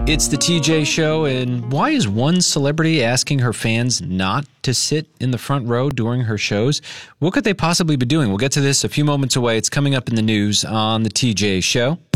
It's the TJ Show, and why is one celebrity asking her fans not to sit in the front row during her shows? What could they possibly be doing? We'll get to this a few moments away. It's coming up in the news on the TJ Show.